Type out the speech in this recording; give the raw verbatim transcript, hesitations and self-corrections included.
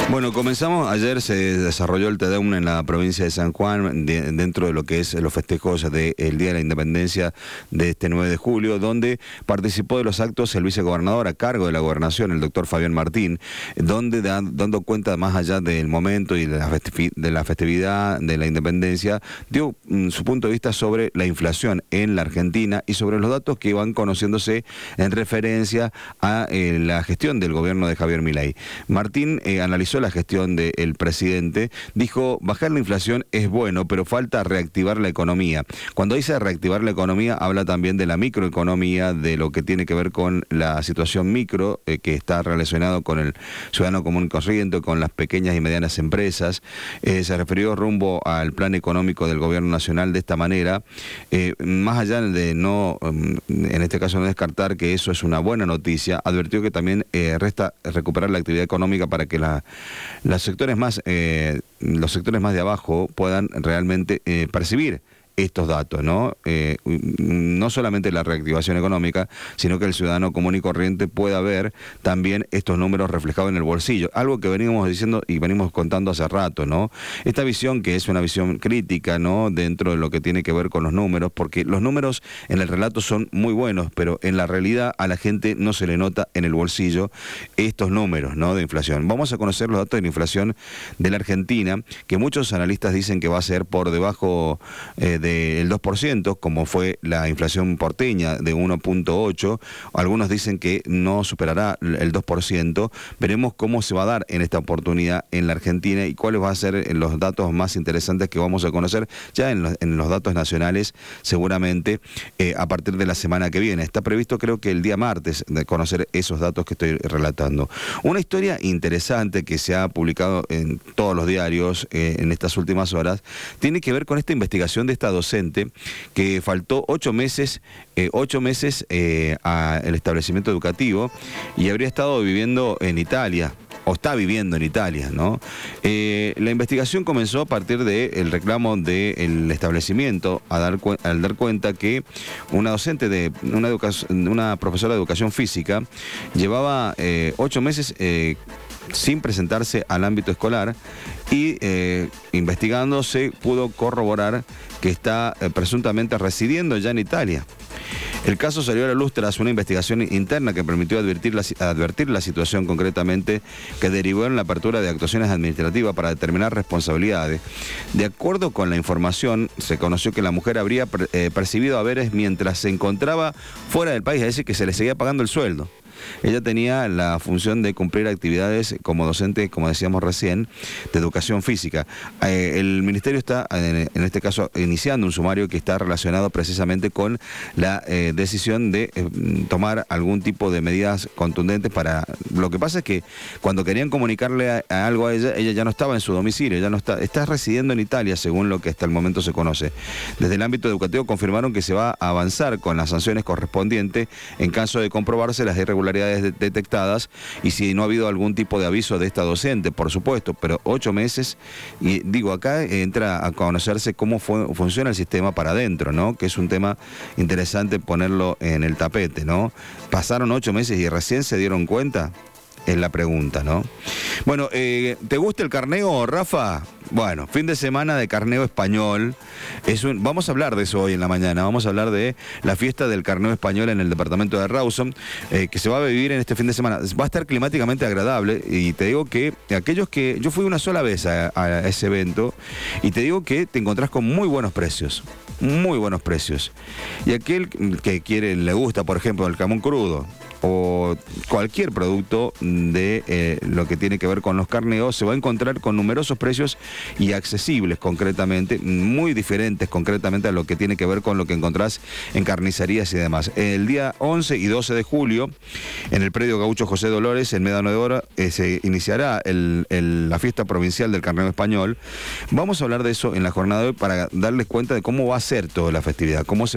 Bueno, comenzamos, ayer se desarrolló el Te-Deum en la provincia de San Juan, de, dentro de lo que es los festejos del Día de la Independencia de este nueve de julio, donde participó de los actos el vicegobernador a cargo de la gobernación, el doctor Fabián Martín, donde da, dando cuenta más allá del momento y de la, de la festividad de la Independencia, dio mm, su punto de vista sobre la inflación en la Argentina y sobre los datos que van conociéndose en referencia a eh, la gestión del gobierno de Javier Milei. Martín eh, analizó la gestión del presidente, dijo, bajar la inflación es bueno, pero falta reactivar la economía. Cuando dice reactivar la economía, habla también de la microeconomía, de lo que tiene que ver con la situación micro, eh, que está relacionado con el ciudadano común y corriente, con las pequeñas y medianas empresas. Eh, se refirió rumbo al plan económico del gobierno nacional de esta manera, eh, más allá de no, en este caso no descartar que eso es una buena noticia, advirtió que también eh, resta recuperar la actividad económica para que la Los sectores más, eh, los sectores más de abajo puedan realmente eh, percibir estos datos, ¿no? Eh, no solamente la reactivación económica, sino que el ciudadano común y corriente pueda ver también estos números reflejados en el bolsillo. Algo que venimos diciendo y venimos contando hace rato, ¿no? Esta visión que es una visión crítica, ¿no? Dentro de lo que tiene que ver con los números, porque los números en el relato son muy buenos, pero en la realidad a la gente no se le nota en el bolsillo estos números, ¿no? De inflación. Vamos a conocer los datos de la inflación de la Argentina, que muchos analistas dicen que va a ser por debajo eh, de el dos por ciento, como fue la inflación porteña de uno punto ocho, algunos dicen que no superará el dos por ciento, veremos cómo se va a dar en esta oportunidad en la Argentina y cuáles van a ser los datos más interesantes que vamos a conocer ya en los, en los datos nacionales, seguramente eh, a partir de la semana que viene. Está previsto creo que el día martes de conocer esos datos que estoy relatando. Una historia interesante que se ha publicado en todos los diarios eh, en estas últimas horas, tiene que ver con esta investigación de esta docente que faltó ocho meses, eh, ocho meses eh, al establecimiento educativo y habría estado viviendo en Italia, o está viviendo en Italia, ¿no? Eh, la investigación comenzó a partir del reclamo del establecimiento, a dar, al dar cuenta que una docente de una, una profesora de educación física llevaba eh, ocho meses eh, sin presentarse al ámbito escolar y eh, investigando se pudo corroborar que está eh, presuntamente residiendo ya en Italia. El caso salió a la luz tras una investigación interna que permitió advertir la, advertir la situación concretamente, que derivó en la apertura de actuaciones administrativas para determinar responsabilidades. De acuerdo con la información, se conoció que la mujer habría eh, percibido haberes mientras se encontraba fuera del país, es decir, que se le seguía pagando el sueldo. Ella tenía la función de cumplir actividades como docente, como decíamos recién, de educación física. Eh, el Ministerio está, en, en este caso, iniciando un sumario que está relacionado precisamente con la eh, decisión de eh, tomar algún tipo de medidas contundentes para... Lo que pasa es que cuando querían comunicarle a, a algo a ella, ella ya no estaba en su domicilio, ya no está, está residiendo en Italia, según lo que hasta el momento se conoce. Desde el ámbito educativo confirmaron que se va a avanzar con las sanciones correspondientes en caso de comprobarse las irregularidades detectadas y si no ha habido algún tipo de aviso de esta docente, por supuesto, pero ocho meses, y digo, acá entra a conocerse cómo fue, funciona el sistema para adentro, ¿no? Que es un tema interesante ponerlo en el tapete, ¿no? Pasaron ocho meses y recién se dieron cuenta, es la pregunta, ¿no? Bueno, eh, ¿te gusta el carneo, Rafa? Bueno, fin de semana de carneo español. Es un, vamos a hablar de eso hoy en la mañana. Vamos a hablar de la fiesta del carneo español en el departamento de Rawson, eh, que se va a vivir en este fin de semana. Va a estar climáticamente agradable y te digo que aquellos que... Yo fui una sola vez a, a ese evento y te digo que te encontrás con muy buenos precios. Muy buenos precios. Y aquel que quiere, le gusta, por ejemplo, el jamón crudo o cualquier producto de eh, lo que tiene que ver con los carneos, se va a encontrar con numerosos precios y accesibles concretamente, muy diferentes concretamente a lo que tiene que ver con lo que encontrás en carnicerías y demás. El día once y doce de julio, en el predio Gaucho José Dolores, en Médano de Oro, eh, se iniciará el, el, la fiesta provincial del carneo español. Vamos a hablar de eso en la jornada de hoy para darles cuenta de cómo va a ser toda la festividad, cómo se